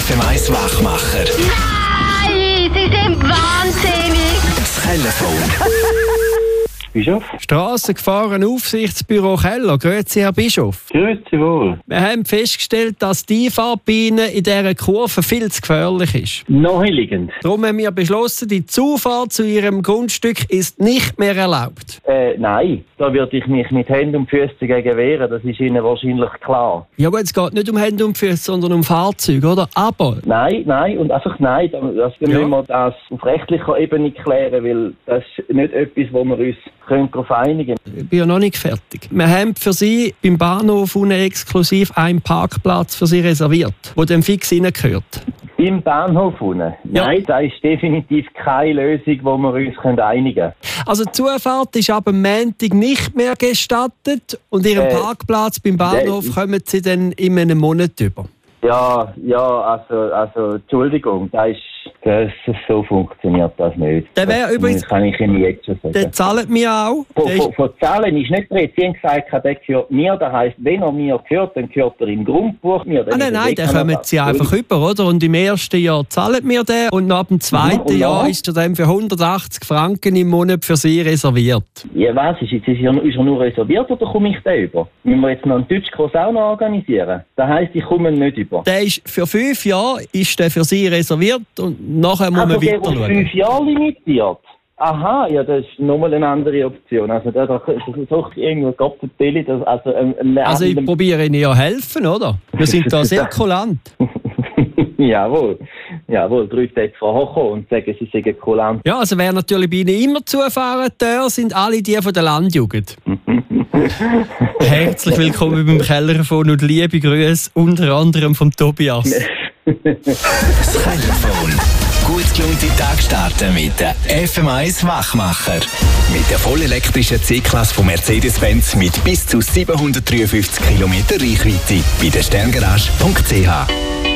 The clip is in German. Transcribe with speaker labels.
Speaker 1: FM1 Wachmacher.
Speaker 2: Nein, Sie sind wahnsinnig.
Speaker 1: Das Telefon.
Speaker 3: Bischof?
Speaker 4: Strassengefahren-Aufsichtsbüro Keller. Grüezi, Herr Bischof.
Speaker 3: Grüezi wohl.
Speaker 4: Wir haben festgestellt, dass die Einfahrt bei Ihnen in dieser Kurve viel zu gefährlich ist.
Speaker 3: Naheliegend.
Speaker 4: Darum haben wir beschlossen, die Zufahrt zu Ihrem Grundstück ist nicht mehr erlaubt.
Speaker 3: Nein. Da würde ich mich mit Händen und Füßen dagegen wehren. Das ist Ihnen wahrscheinlich klar.
Speaker 4: Ja gut, es geht nicht um Hände und Füße, sondern um Fahrzeuge, oder? Aber...
Speaker 3: Nein und einfach nein. Müssen wir das auf rechtlicher Ebene klären, weil das ist nicht etwas, wo wir uns darauf einigen können.
Speaker 4: Ich bin ja noch nicht fertig. Wir haben für Sie beim Bahnhof unten exklusiv einen Parkplatz für Sie reserviert, der dann fix reingehört.
Speaker 3: Im Bahnhof unten?
Speaker 4: Ja.
Speaker 3: Nein, das ist definitiv keine Lösung, wo wir uns einigen können.
Speaker 4: Also die Zufahrt ist ab dem Montag nicht mehr gestattet und Ihren Parkplatz beim Bahnhof kommen Sie dann in einem Monat über.
Speaker 3: Ja, also Entschuldigung, so funktioniert das nicht.
Speaker 4: Der wäre übrigens...
Speaker 3: Das kann ich Ihnen jetzt schon sagen.
Speaker 4: Der zahlt mir auch.
Speaker 3: Von Zahlen ist nicht drin. Sie haben gesagt, der gehört mir. Das heisst, wenn er mir gehört, dann gehört er im Grundbuch mir.
Speaker 4: Nein, den kommen Sie einfach über, oder? Und im ersten Jahr zahlen mir den und ab dem zweiten Jahr ist er dann für 180 Franken im Monat für Sie reserviert.
Speaker 3: Ja, was? Ist er nur reserviert oder komme ich den über? Müssen wir jetzt noch einen Deutschkurs auch noch organisieren? Das heisst, ich komme nicht über.
Speaker 4: Der ist für 5 Jahre ist der für Sie reserviert und nachher muss man weiter schauen.
Speaker 3: 5 Jahre limitiert? Aha, ja, das ist nochmal eine andere Option. Also da versuche ich irgendwo Gott zu erzählen,
Speaker 4: also ich probiere Ihnen ja helfen, oder? Wir sind da sehr kulant.
Speaker 3: Jawohl, 3 Tage vorher kommen und sagen, sie seien kulant.
Speaker 4: Ja, also wer natürlich bei Ihnen immer zufahren darf, sind alle die von der Landjugend. Herzlich willkommen beim Kellerfon und liebe Grüße unter anderem vom Tobias.
Speaker 1: Das Telefon. Gut gelungene Tag starten mit der FM1 Wachmacher. Mit der vollelektrischen C-Klasse von Mercedes-Benz mit bis zu 753 km Reichweite. Bei der sterngarage.ch.